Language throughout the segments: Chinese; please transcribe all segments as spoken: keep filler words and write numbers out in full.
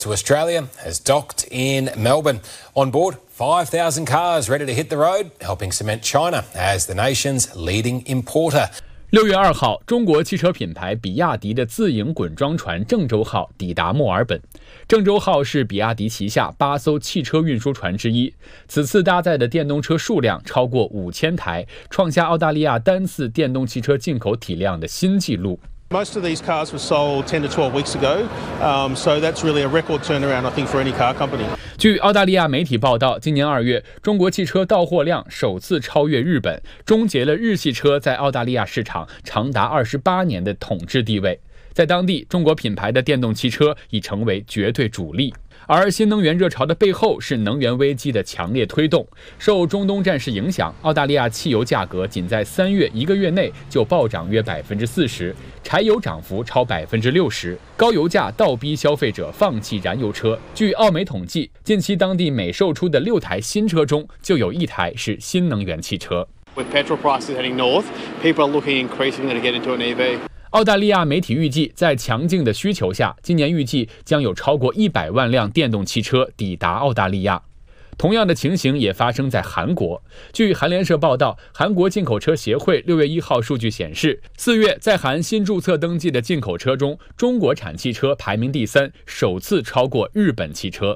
to Australia has docked in Melbourne. On board, five thousand cars ready to hit the road, helping cement China as the nation's leading importer. 六月二号，中国汽车品牌比亚迪的自营滚装船郑州号抵达墨尔本。郑州号是比亚迪旗下八艘汽车运输船之一，此次搭载的电动车数量超过五千台，创下澳大利亚单次电动汽车进口体量的新纪录。 Most of these cars were sold ten to twelve weeks ago, um, so that's really a record turnaround, I think, for any car company. 据澳大利亚媒体报道，今年二月，中国汽车到货量首次超越日本，终结了日系车在澳大利亚市场长达二十八年的统治地位。在当地，中国品牌的电动汽车已成为绝对主力。而新能源热潮的背后是能源危机的强烈推动。受中东战事影响，澳大利亚汽油价格仅在三月一个月内就暴涨约百分之四十，柴油涨幅超百分之六十，高油价倒逼消费者放弃燃油车。据澳媒统计，近期当地每售出的六台新车中，就有一台是新能源汽车。 With petrol prices heading north, people are looking increasingly to get into an E V. 澳大利亚媒体预计，在强劲的需求下，今年预计将有超过一百万辆电动汽车抵达澳大利亚。同样的情形也发生在韩国。据韩联社报道，韩国进口车协会六月一号数据显示，四月在韩新注册登记的进口车中，中国产汽车排名第三，首次超过日本汽车。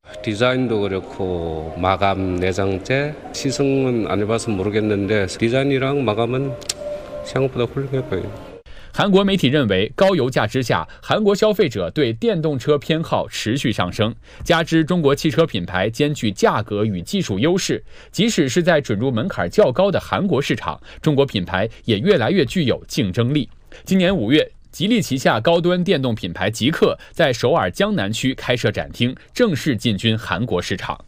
디자인도 그렇고 마감 내장재 시승은 안 해봐서 모르겠는데 디자인이랑 마감은 생각보다 훌륭해 보여요. 韩国媒体认为，高油价之下，韩国消费者对电动车偏好持续上升，加之中国汽车品牌兼具价格与技术优势，即使是在准入门槛较高的韩国市场，中国品牌也越来越具有竞争力。今年五月，吉利旗下高端电动品牌极氪在首尔江南区开设展厅，正式进军韩国市场。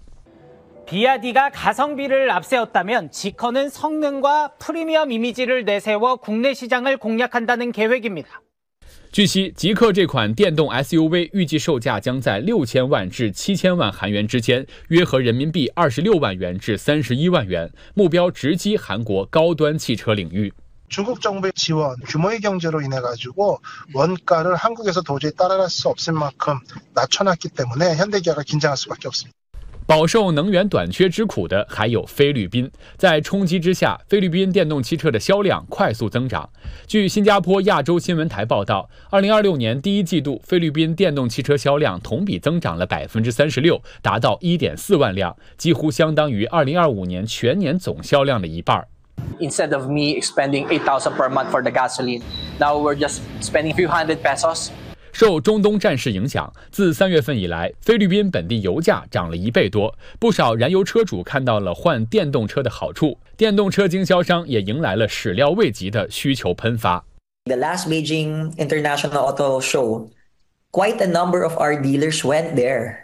비아디가 가성비를 앞세웠다면 지커는 성능과 프리미엄 이미지를 내세워 국내 시장을 공략한다는 계획입니다. 据悉，极氪这款电动 S U V 预计售价将在六千万至七千万韩元之间，约合人民币二十六万元至三十一万元，目标直击韩国高端汽车领域。 중국 정부의 지원, 규모의 경제로 인해 가지고 원가를 한국에서 도저히 따라갈 수 없을 만큼 낮춰놨기 때문에 현대기아가 긴장할 수밖에 없습니다. 饱受能源短缺之苦的还有菲律宾，在冲击之下，菲律宾电动汽车的销量快速增长。据新加坡亚洲新闻台报道，二零二六年第一季度，菲律宾电动汽车销量同比增长了百分之三十六，达到一点四万辆，几乎相当于二零二五年全年总销量的一半。 Instead of me spending eight thousand per month for the gasoline, now we're just spending a few hundred pesos. 受中东战事影响，自三月份以来，菲律宾本地油价涨了一倍多，不少燃油车主看到了换电动车的好处，电动车经销商也迎来了始料未及的需求喷发。 The last Beijing International Auto Show, quite a number of our dealers went there.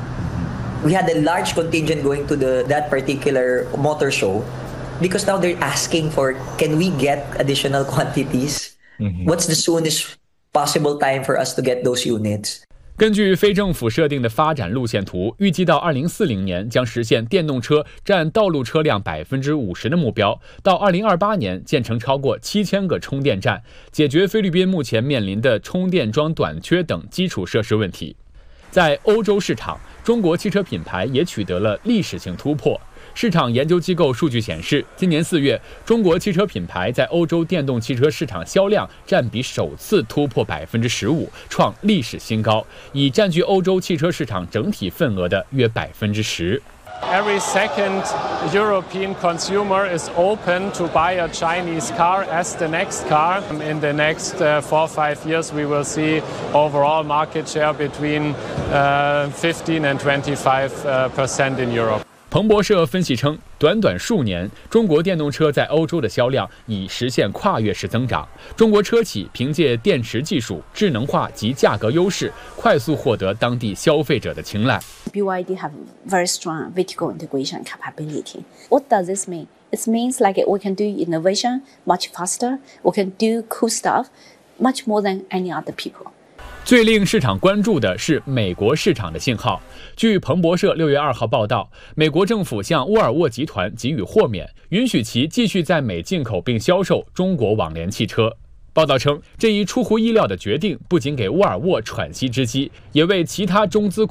We had a large contingent going to the that particular motor show because now they're asking for, can we get additional quantities? Mm-hmm. What's the soonest possible time for us to get those units? 根据非政府设定的发展路线图，预计到二零四零年将实现电动车占道路车辆百分之五十的目标。到二零二八年，建成超过七千个充电站，解决菲律宾目前面临的充电桩短缺等基础设施问题。在欧洲市场，中国汽车品牌也取得了历史性突破。 市场研究机构数据显示，今年四月，中国汽车品牌在欧洲电动汽车市场销量占比首次突破百分之十五，创历史新高，已占据欧洲汽车市场整体份额的约百分之十。 Every second European consumer is open to buy a Chinese car as the next car. In the next uh, four or five years, we will see overall market share between uh, fifteen and twenty-five percent in Europe. 彭博社分析称，短短数年，中国电动车在欧洲的销量已实现跨越式增长。中国车企凭借电池技术、智能化及价格优势，快速获得当地消费者的青睐。 B Y D have very strong vertical integration capability. What does this mean? It means like we can do innovation much faster. We can do cool stuff much more than any other people. 最令市场关注的是美国市场的信号。据彭博社六月二号报道，美国政府向沃尔沃集团给予豁免，允许其继续在美进口并销售中国网联汽车。报道称，这一出乎意料的决定不仅给沃尔沃喘息之机，也为其他中资